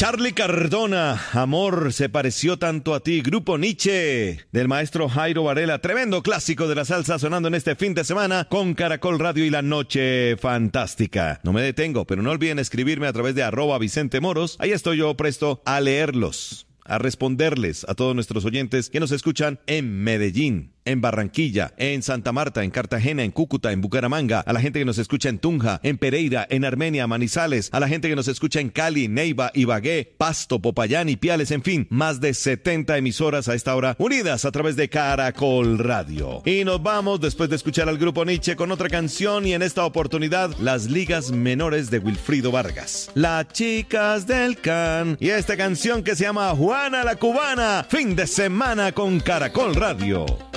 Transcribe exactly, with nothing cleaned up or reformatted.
Charly Cardona, Amor se pareció tanto a ti. Grupo Nietzsche, del maestro Jairo Varela. Tremendo clásico de la salsa sonando en este fin de semana con Caracol Radio y La Noche Fantástica. No me detengo, pero no olviden escribirme a través de arroba Vicente Moros. Ahí estoy yo presto a leerlos, a responderles a todos nuestros oyentes que nos escuchan en Medellín, en Barranquilla, en Santa Marta, en Cartagena, en Cúcuta, en Bucaramanga, a la gente que nos escucha en Tunja, en Pereira, en Armenia, Manizales, a la gente que nos escucha en Cali, Neiva, Ibagué, Pasto, Popayán y Piales, en fin, más de setenta emisoras a esta hora unidas a través de Caracol Radio. Y nos vamos después de escuchar al Grupo Nietzsche con otra canción y en esta oportunidad Las Ligas Menores de Wilfrido Vargas. Las chicas del Can y esta canción que se llama Juana la Cubana, fin de semana con Caracol Radio.